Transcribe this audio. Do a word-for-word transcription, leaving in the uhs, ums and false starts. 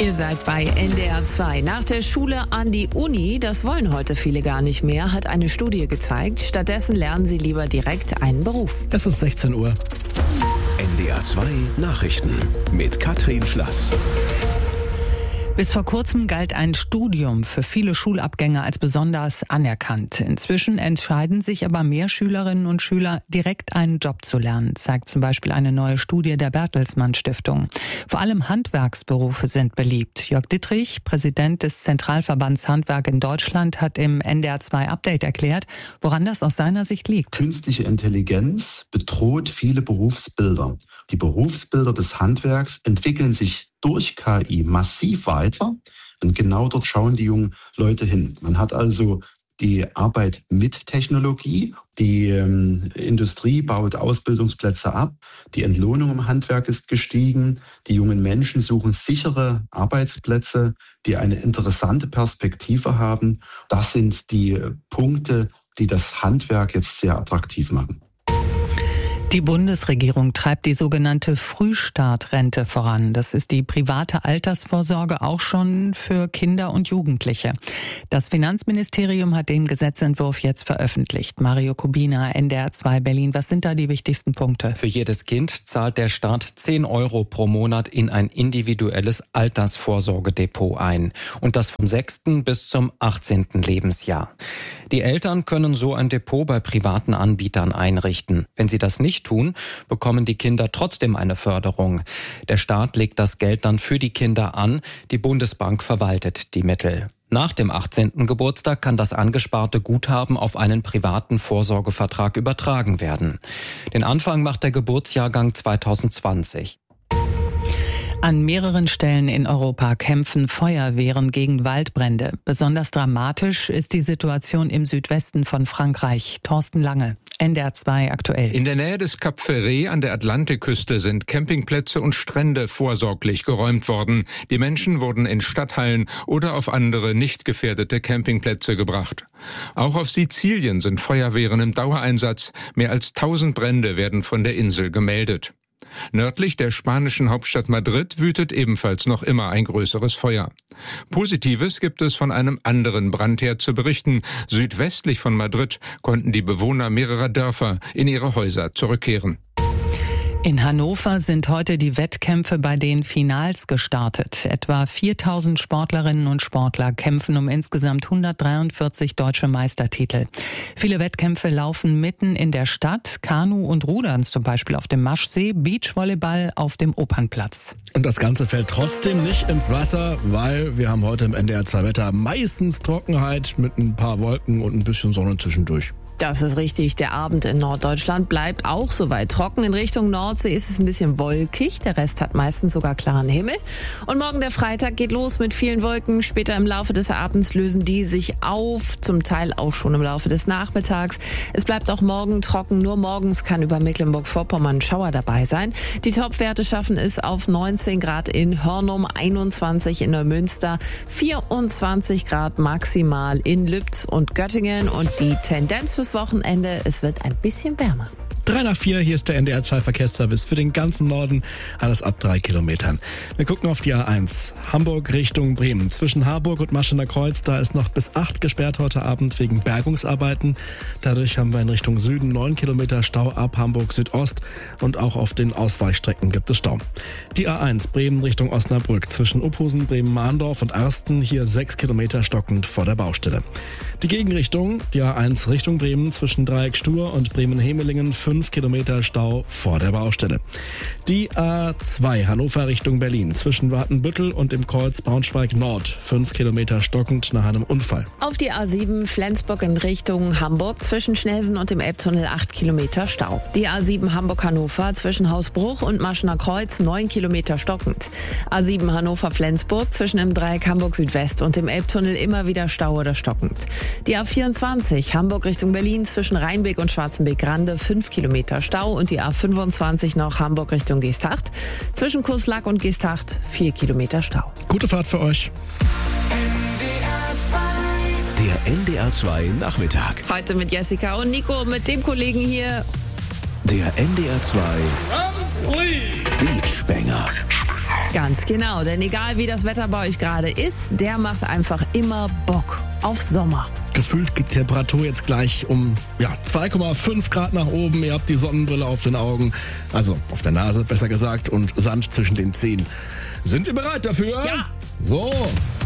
Ihr seid bei N D R zwei. Nach der Schule an die Uni, das wollen heute viele gar nicht mehr, hat eine Studie gezeigt. Stattdessen lernen sie lieber direkt einen Beruf. Es ist sechzehn Uhr. N D R zwei Nachrichten mit Katrin Schlass. Bis vor kurzem galt ein Studium für viele Schulabgänger als besonders anerkannt. Inzwischen entscheiden sich aber mehr Schülerinnen und Schüler, direkt einen Job zu lernen, zeigt zum Beispiel eine neue Studie der Bertelsmann Stiftung. Vor allem Handwerksberufe sind beliebt. Jörg Dittrich, Präsident des Zentralverbands Handwerk in Deutschland, hat im N D R zwei Update erklärt, woran das aus seiner Sicht liegt. Künstliche Intelligenz bedroht viele Berufsbilder. Die Berufsbilder des Handwerks entwickeln sich durch K I massiv weiter und genau dort schauen die jungen Leute hin. Man hat also die Arbeit mit Technologie, die ähm, Industrie baut Ausbildungsplätze ab, die Entlohnung im Handwerk ist gestiegen, die jungen Menschen suchen sichere Arbeitsplätze, die eine interessante Perspektive haben. Das sind die Punkte, die das Handwerk jetzt sehr attraktiv machen. Die Bundesregierung treibt die sogenannte Frühstartrente voran. Das ist die private Altersvorsorge auch schon für Kinder und Jugendliche. Das Finanzministerium hat den Gesetzentwurf jetzt veröffentlicht. Mario Kubina, N D R zwei Berlin. Was sind da die wichtigsten Punkte? Für jedes Kind zahlt der Staat zehn Euro pro Monat in ein individuelles Altersvorsorgedepot ein. Und das vom sechsten bis zum achtzehnten Lebensjahr. Die Eltern können so ein Depot bei privaten Anbietern einrichten. Wenn sie das nicht tun, bekommen die Kinder trotzdem eine Förderung. Der Staat legt das Geld dann für die Kinder an, die Bundesbank verwaltet die Mittel. Nach dem achtzehnten Geburtstag kann das angesparte Guthaben auf einen privaten Vorsorgevertrag übertragen werden. Den Anfang macht der Geburtsjahrgang zweitausendzwanzig. An mehreren Stellen in Europa kämpfen Feuerwehren gegen Waldbrände. Besonders dramatisch ist die Situation im Südwesten von Frankreich. Thorsten Lange, N D R zwei aktuell. In der Nähe des Cap Ferret an der Atlantikküste sind Campingplätze und Strände vorsorglich geräumt worden. Die Menschen wurden in Stadthallen oder auf andere nicht gefährdete Campingplätze gebracht. Auch auf Sizilien sind Feuerwehren im Dauereinsatz. Mehr als tausend Brände werden von der Insel gemeldet. Nördlich der spanischen Hauptstadt Madrid wütet ebenfalls noch immer ein größeres Feuer. Positives gibt es von einem anderen Brandherd zu berichten. Südwestlich von Madrid konnten die Bewohner mehrerer Dörfer in ihre Häuser zurückkehren. In Hannover sind heute die Wettkämpfe bei den Finals gestartet. Etwa viertausend Sportlerinnen und Sportler kämpfen um insgesamt hundertdreiundvierzig deutsche Meistertitel. Viele Wettkämpfe laufen mitten in der Stadt. Kanu und Rudern zum Beispiel auf dem Maschsee, Beachvolleyball auf dem Opernplatz. Und das Ganze fällt trotzdem nicht ins Wasser, weil wir haben heute im N D R zwei Wetter meistens Trockenheit mit ein paar Wolken und ein bisschen Sonne zwischendurch. Das ist richtig. Der Abend in Norddeutschland bleibt auch soweit trocken. In Richtung Nordsee ist es ein bisschen wolkig. Der Rest hat meistens sogar klaren Himmel. Und morgen der Freitag geht los mit vielen Wolken. Später im Laufe des Abends lösen die sich auf, zum Teil auch schon im Laufe des Nachmittags. Es bleibt auch morgen trocken. Nur morgens kann über Mecklenburg-Vorpommern Schauer dabei sein. Die Topwerte schaffen es auf neunzehn Grad in Hörnum, einundzwanzig in Neumünster, vierundzwanzig Grad maximal in Lübz und Göttingen. Und die Tendenz fürs Wochenende, es wird ein bisschen wärmer. drei nach vier, hier ist der N D R zwei Verkehrsservice für den ganzen Norden, alles ab drei Kilometern. Wir gucken auf die A eins, Hamburg Richtung Bremen. Zwischen Harburg und Maschener Kreuz, da ist noch bis acht gesperrt heute Abend wegen Bergungsarbeiten. Dadurch haben wir in Richtung Süden neun Kilometer Stau ab Hamburg Südost und auch auf den Ausweichstrecken gibt es Stau. Die A eins, Bremen Richtung Osnabrück, zwischen Uphusen, Bremen-Mahndorf und Arsten, hier sechs Kilometer stockend vor der Baustelle. Die Gegenrichtung, die A eins Richtung Bremen, zwischen Dreieck Stur und Bremen-Hemelingen, fünf Kilometer Stau vor der Baustelle. Die A zwei Hannover Richtung Berlin, zwischen Watenbüttel und dem Kreuz Braunschweig Nord, fünf Kilometer stockend nach einem Unfall. Auf die A sieben Flensburg in Richtung Hamburg, zwischen Schnelsen und dem Elbtunnel acht Kilometer Stau. Die A sieben Hamburg-Hannover, zwischen Hausbruch und Maschener Kreuz neun Kilometer stockend. A sieben Hannover-Flensburg, zwischen dem Dreieck Hamburg Südwest und dem Elbtunnel immer wieder Stau oder stockend. Die A vierundzwanzig Hamburg Richtung Berlin, zwischen Rheinbeck und Schwarzenbeck-Rande fünf Kilometer Stau und die A fünfundzwanzig noch Hamburg Richtung Geesthacht. Zwischen Kurslack und Geesthacht vier Kilometer Stau. Gute Fahrt für euch. Der N D R zwei Nachmittag. Heute mit Jessica und Nico, mit dem Kollegen hier. Der N D R zwei Beachbanger. Ganz genau, denn egal wie das Wetter bei euch gerade ist, der macht einfach immer Bock auf Sommer. Gefühlt geht die Temperatur jetzt gleich um ja, zwei Komma fünf Grad nach oben. Ihr habt die Sonnenbrille auf den Augen, also auf der Nase besser gesagt, und Sand zwischen den Zehen. Sind wir bereit dafür? Ja. So.